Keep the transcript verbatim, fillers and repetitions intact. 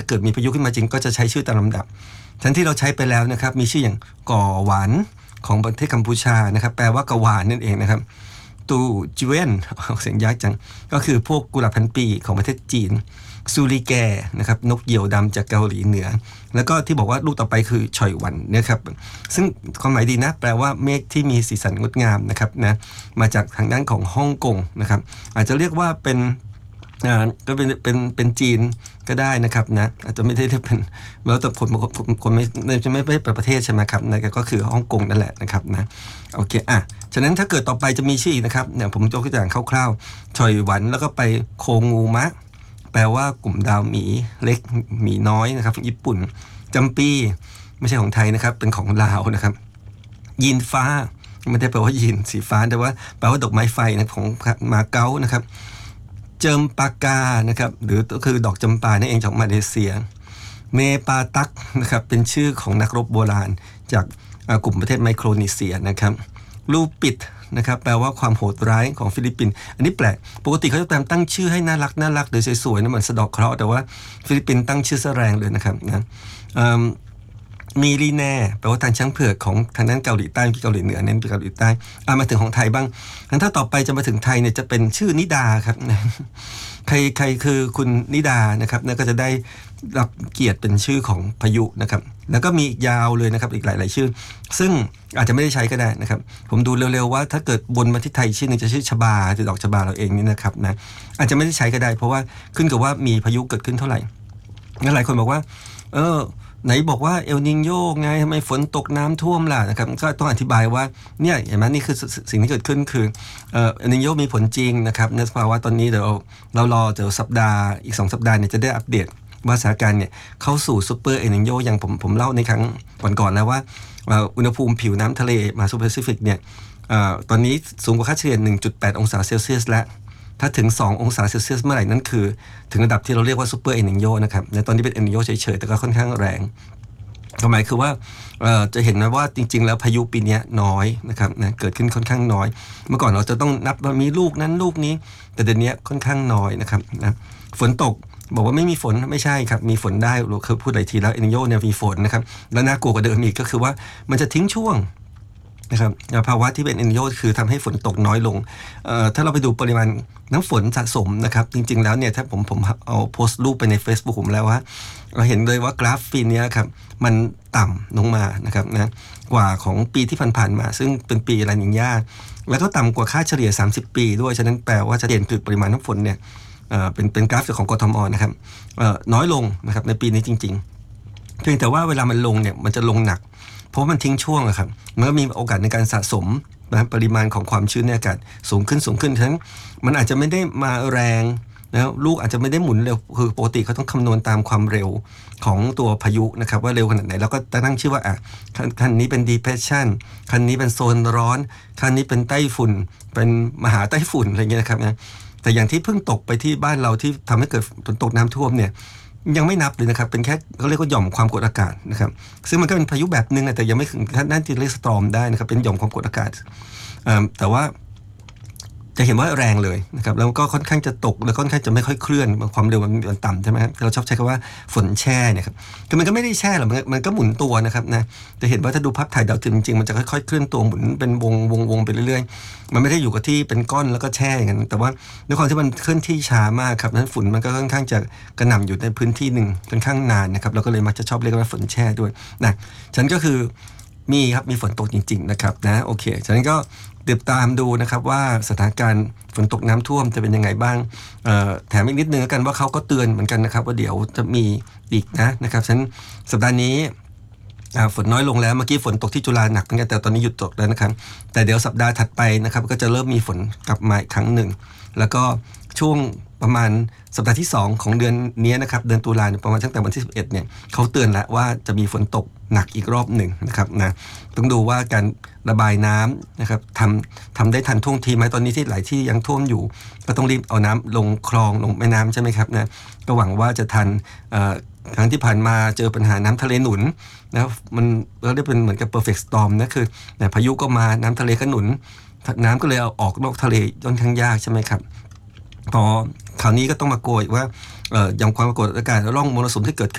เกิดมีพายุขึ้นมาจริงก็จะใช้ชื่อตามลำดับทั้งที่เราใช้ไปแล้วนะครับมีชื่ออย่างก่อหวานของประเทศกัมพูชานะครับแปลว่ากะหวานนั่นเองนะครับตูจิเวนเสียงยากจังก็คือพวกกุหลาบพันปีของประเทศจีนซูริแกนะครับนกเหยี่ยวดำจากเกาหลีเหนือแล้วก็ที่บอกว่าลูกต่อไปคือฉอยหวันนะครับซึ่งความหมายดีนะแปลว่าเมฆที่มีสีสันงดงามนะครับนะมาจากทางด้านของฮ่องกงนะครับอาจจะเรียกว่าเป็นอ่าก็เป็นเป็นเป็นจีนก็ได้นะครับนะอาจจะไม่ได้เป็นแล้วแต่คนคนคนไม่จะไม่ไม่ประเทศใช่ไหมครับนะก็คือฮ่องกงนั่นแหละนะครับนะโอเคอ่ะฉะนั้นถ้าเกิดต่อไปจะมีชื่อนะครับเนี่ยผมยกตัวอย่างคร่าวๆฉอยหวันแล้วก็ไปโคงูมะแปลว่ากลุ่มดาวหมีเล็กหมีน้อยนะครับญี่ปุ่นจำปีไม่ใช่ของไทยนะครับเป็นของลาวนะครับยีนฟ้าไม่ได้แปลว่ายีนสีฟ้าแต่ว่าแปลว่าดอกไม้ไฟนะของมาเก๊านะครับเจิมปากานะครับหรือก็คือดอกจำปานั่นเองจากมาเลเซียเมปาตักนะครับเป็นชื่อของนักรบโบราณจากกลุ่มประเทศไมโครนีเซียนะครับลูปิดนะครับแปลว่าความโหดร้ายของฟิลิปปินส์อันนี้แปลกปกติเขาจะตั้งชื่อให้น่ารักน่ารักหรือสวยๆนะเหมือนสะดอกเคราะห์แต่ว่าฟิลิปปินส์ตั้งชื่อซะแรงเลยนะครับนะมีลีแน่แปลว่าทางช้างเผือกของทางด้านเกาหลีใต้ที่เกาหลีเหนือเน้นเป็นเกาหลีใต้อ่ะมาถึงของไทยบ้างงั้นถ้าต่อไปจะมาถึงไทยเนี่ยจะเป็นชื่อนิดาครับใครใครคือคุณนิดานะครับนั่นก็จะได้รับเกียรติเป็นชื่อของพายุนะครับแล้วก็มีอีกยาวเลยนะครับอีกหลายๆชื่อซึ่งอาจจะไม่ได้ใช้ก็ได้นะครับผมดูเร็วๆว่าถ้าเกิดบนมาที่ไทยชื่อนึงจะชื่อชบาจะดอกชบาเราเองนี่นะครับนะอาจจะไม่ได้ใช้ก็ได้เพราะว่าขึ้นกับว่ามีพายุเกิดขึ้นเท่าไหร่งั้นหลายคนบอกว่าเออไหนบอกว่าเอลนิโญไงทำไมฝนตกน้ำท่วมล่ะนะครับก็ต้องอธิบายว่าเนี่ยเห็นไหมนี่คือสิ่งที่เกิดขึ้นคือเออเอลนิโญมีผลจริงนะครับในสภาวะตอนนี้เดี๋ยวเรารอเดี๋ยวสัปดาห์อีกสองสัปดาห์เนี่ยจะได้อัปเดตว่าสถานการณ์เนี่ยเข้าสู่ซูเปอร์เอลนิโญอย่างผมผมเล่าในครั้งก่อนๆแล้วว่าอุณหภูมิผิวน้ำทะเลมหาสมุทรแปซิฟิกเนี่ยตอนนี้สูงกว่าค่าเฉลี่ย หนึ่งจุดแปด องศาเซลเซียสแล้วถ้าถึงสององศาเซลเซียสเมื่อไหร่นั่นคือถึงระดับที่เราเรียกว่าซูเปอร์เอลนิโญนะครับในตอนนี้เป็นเอลนิโญเฉยๆแต่ก็ค่อนข้างแรงความหมายคือว่าจะเห็นนะว่าจริงๆแล้วพายุปีนี้น้อยนะครับนะเกิดขึ้นค่อนข้างน้อยเมื่อก่อนเราจะต้องนับว่ามีลูกนั้นลูกนี้แต่เดี๋ยวนี้ค่อนข้างน้อยนะครับนะฝนตกบอกว่าไม่มีฝนไม่ใช่ครับมีฝนได้เราเคยพูดหลายทีแล้วเอลนิโญเนี่ยมีฝนนะครับแล้วน่ากลัวกว่าเดิมอีกก็คือว่ามันจะทิ้งช่วงนะครับภาวะที่เป็นเอลนิโญคือทำให้ฝนตกน้อยลงถ้าเราไปดูปริมาณน้ำฝนสะสมนะครับจริงๆแล้วเนี่ยถ้าผมผมเอาโพสต์รูปไปใน Facebook ผมแล้วว่าเราเห็นเลยว่ากราฟปีนี้ครับมันต่ำลงมานะครับนะกว่าของปีที่ผ่านๆมาซึ่งเป็นปีลานิญาแล้วก็ต่ำกว่าค่าเฉลี่ยสามสิบปีด้วยฉะนั้นแปลว่าจะเด่นคือปริมาณน้ำฝนเนี่ยเป็นเป็นกราฟของกทมนะครับน้อยลงนะครับในปีนี้จริงๆเพียงแต่ว่าเวลามันลงเนี่ยมันจะลงหนักเพราะมันทิ้งช่วงอะครับมันก็มีโอกาสในการสะสมนะปริมาณของความชื้นในอากาศสูงขึ้นสูงขึ้นฉะนั้นมันอาจจะไม่ได้มาแรงนะลูกอาจจะไม่ได้หมุนเร็วคือปกติเขาต้องคำนวณตามความเร็วของตัวพายุนะครับว่าเร็วขนาดไหนแล้วก็ตั้งชื่อว่าอ่ะคันนี้เป็น depression คันนี้เป็นโซนร้อนคันนี้เป็นไต้ฝุ่นเป็นมหาไต้ฝุ่นอะไรเงี้ยนะครับนะแต่อย่างที่เพิ่งตกไปที่บ้านเราที่ทำให้เกิดฝนตกน้ำท่วมเนี่ยยังไม่นับเลยนะครับเป็นแค่เขาเรียกว่าหย่อมความกดอากาศนะครับซึ่งมันก็เป็นพายุแบบนึงแต่ยังไม่ถึงขั้นที่เรียกสตอร์มได้นะครับเป็นหย่อมความกดอากาศแต่ว่าจะเห็นว่าแรงเลยนะครับแล้วก็ค่อนข้างจะตกแล้วค่อนข้างจะไม่ค่อยเคลื่อนความเร็วมันต่ำใช่ไหมครับเราชอบใช้คำว่าฝนแช่เนี่ยครับคือมันก็ไม่ได้แช่หรอกมันก็หมุนตัวนะครับนะจะเห็นว่าถ้าดูภาพถ่ายดาวเทียมจริงๆมันจะค่อยๆเคลื่อนตัวหมุนเป็นวงวงวงไปเรื่อยๆมันไม่ได้อยู่กับที่เป็นก้อนแล้วก็แช่อย่างนั้นแต่ว่าด้วยความที่มันเคลื่อนที่ช้ามากครับนั้นฝุ่นมันก็ค่อนข้างจะกระหน่ำอยู่ในพื้นที่หนึ่งค่อนข้างนานนะครับเราก็เลยมักจะชอบเรียกว่าฝนแช่ด้วยนะฉันก็คือมีครับมีฝนตกจริงๆนะครับนะโอเคฉะนั้นก็ติดตามดูนะครับว่าสถานการณ์ฝนตกน้ำท่วมจะเป็นยังไงบ้างแถมอีกนิดนึงกันว่าเขาก็เตือนเหมือนกันนะครับว่าเดี๋ยวจะมีอีกนะนะครับฉะนั้นสัปดาห์นี้ฝนน้อยลงแล้วเมื่อกี้ฝนตกที่จุฬาหนักเหมือนกันแต่ตอนนี้หยุดตกแล้วนะครับแต่เดี๋ยวสัปดาห์ถัดไปนะครับก็จะเริ่มมีฝนกลับมาอีกครั้งหนึ่งแล้วก็ช่วงประมาณสัปดาห์ที่สองของเดือนนี้นะครับเดือนตุลาคมประมาณตั้งแต่วันที่สิบเอ็ดเนี่ยเขาเตือนแล้วว่าจะมีฝนตกหนักอีกรอบหนึ่งนะครับนะต้องดูว่าการระบายน้ำนะครับทำทำได้ทันท่วงทีไหมตอนนี้ที่หลายที่ยังท่วมอยู่ก็ต้องรีบเอาน้ำลงคลองลงแม่น้ำใช่ไหมครับนะก็หวังว่าจะทันครั้งที่ผ่านมาเจอปัญหาน้ำทะเลหนุนนะมันเราเรียกเป็นเหมือนกับ perfect storm นะคือพายุก็มาน้ำทะเลก็หนุนน้ำก็เลยเอาออกนอกทะเลค่อนข้างยากใช่ไหมครับพอคราวนี้ก็ต้องมาโกยว่าหย่อมความกดอากาศร่องมรสุมที่เกิดขึ้น